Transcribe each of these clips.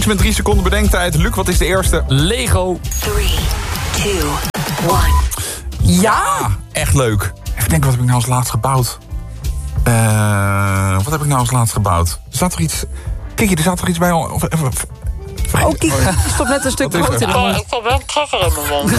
Met 3 seconden bedenktijd. Luc, wat is de eerste? Lego. 3, 2, 1. Ja, echt leuk. Even denken, wat heb ik nou als laatst gebouwd? Wat heb ik nou als laatst gebouwd? Er zat er iets... Kijk, er zat er iets bij... Oh, kijk, stop net een stuk brood in de mond. Ik heb wel een trekker in mijn mond.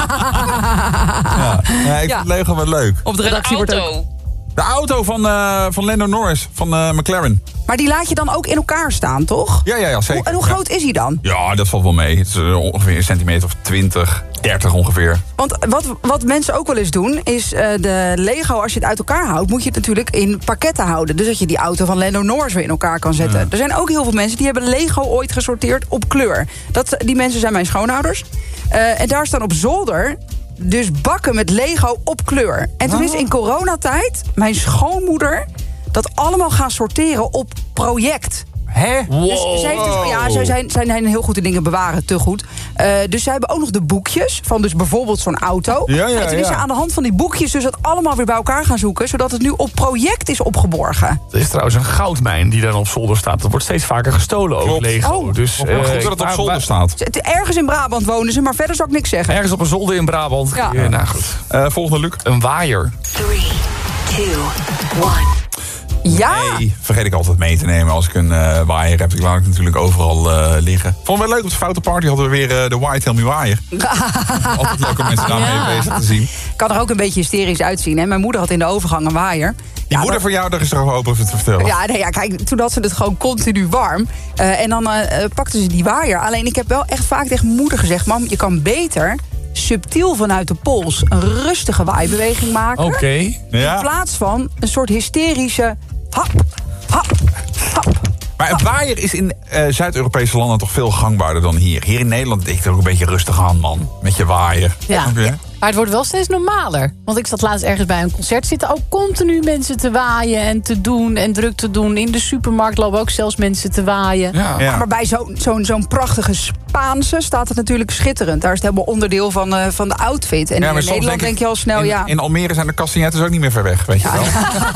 Ja, ik vind Lego wel leuk. Op de redactie wordt ook... De auto van Lando Norris, van McLaren. Maar die laat je dan ook in elkaar staan, toch? Ja, zeker. En hoe groot is hij dan? Ja, dat valt wel mee. Het is ongeveer een centimeter of 20, 30 ongeveer. Want wat mensen ook wel eens doen, is de Lego, als je het uit elkaar houdt, moet je het natuurlijk in pakketten houden. Dus dat je die auto van Lando Norris weer in elkaar kan zetten. Ja. Er zijn ook heel veel mensen die hebben Lego ooit gesorteerd op kleur. Die mensen zijn mijn schoonouders. En daar staan op zolder dus bakken met Lego op kleur. En toen is in coronatijd mijn schoonmoeder dat allemaal gaan sorteren op project. Hè? Wow. Dus zij heeft zijn heel goed in dingen bewaren, te goed. Dus zij hebben ook nog de boekjes van dus bijvoorbeeld zo'n auto. En toen is ze aan de hand van die boekjes dus dat allemaal weer bij elkaar gaan zoeken, zodat het nu op project is opgeborgen. Er is trouwens een goudmijn die dan op zolder staat. Dat wordt steeds vaker gestolen, ook Lego. Oh. Dus goed dat het op zolder staat. Ergens in Brabant wonen ze, maar verder zou ik niks zeggen. Ergens op een zolder in Brabant. Ja. Nou goed. Volgende, Luc. Een waaier. 3, 2, 1. Ja! Nee, vergeet ik altijd mee te nemen als ik een waaier heb. Ik laat het natuurlijk overal liggen. Vond het wel leuk, op de foute party hadden we weer de Why Tell Me waaier. Altijd leuk om mensen daarmee bezig te zien. Kan er ook een beetje hysterisch uitzien, hè? Mijn moeder had in de overgang een waaier. Die moeder van jou, daar is er ook open over te vertellen. Ja, kijk, toen had ze het gewoon continu warm. En dan pakte ze die waaier. Alleen ik heb wel echt vaak tegen mijn moeder gezegd, mam, je kan beter subtiel vanuit de pols een rustige waaibeweging maken. Oké. Ja. In plaats van een soort hysterische hap, hap, hap. Maar een waaier is in Zuid-Europese landen toch veel gangbaarder dan hier. Hier in Nederland denk ik er ook een beetje rustig aan, man. Met je waaier. Ja. Okay. Maar het wordt wel steeds normaler. Want ik zat laatst ergens bij een concert. Zitten ook continu mensen te waaien en te doen en druk te doen. In de supermarkt lopen ook zelfs mensen te waaien. Ja. Maar bij zo'n prachtige Spaanse staat het natuurlijk schitterend. Daar is het helemaal onderdeel van de outfit. En in Nederland denk je al snel, in Almere zijn de castagnettes ook niet meer ver weg, weet je wel.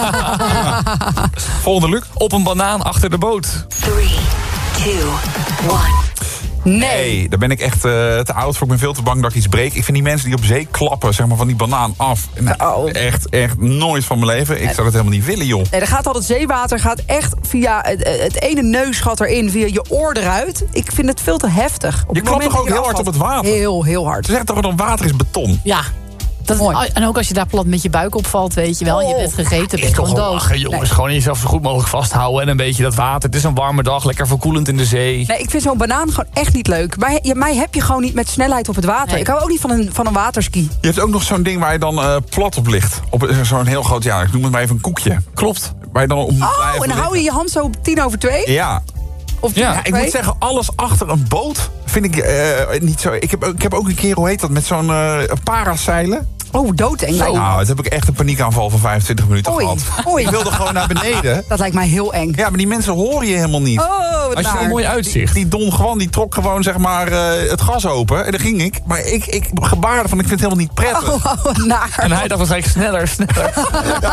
Ja. Volgende, Luc. Op een banaan achter de boot. 3, 2, 1. Nee, daar ben ik echt te oud voor. Ik ben veel te bang dat ik iets breek. Ik vind die mensen die op zee klappen, zeg maar, van die banaan af. Nou, echt nooit van mijn leven. Ik zou dat helemaal niet willen, joh. Nee, er gaat al het zeewater gaat echt via het ene neusgat erin, via je oor eruit. Ik vind het veel te heftig. Je klapt toch ook heel hard op het water? Heel hard. Ze zeggen toch dat water is beton? Ja. En ook als je daar plat met je buik opvalt, weet je wel. Je bent gegeten, ben je gewoon dood. Lachen, jongens. Gewoon jezelf zo goed mogelijk vasthouden. En een beetje dat water. Het is een warme dag, lekker verkoelend in de zee. Nee, ik vind zo'n banaan gewoon echt niet leuk. Mij heb je gewoon niet met snelheid op het water. Nee. Ik hou ook niet van een waterski. Je hebt ook nog zo'n ding waar je dan plat op ligt. Op zo'n heel groot, ik noem het maar even een koekje. Klopt. Waar je dan op en dan hou je je hand zo op 2:10? Ja. Of ik moet zeggen, alles achter een boot vind ik niet zo. Ik heb ook een keer, hoe heet dat, met zo'n paraseilen. Oh, doodeng. Nou, dat heb ik echt een paniekaanval van 25 minuten gehad. Oei. Ik wilde gewoon naar beneden. Dat lijkt mij heel eng. Ja, maar die mensen horen je helemaal niet. Als je een mooi uitzicht. Die trok gewoon zeg maar het gas open. En daar ging ik. Maar ik gebaarde van, ik vind het helemaal niet prettig. Naar. En hij dacht waarschijnlijk sneller.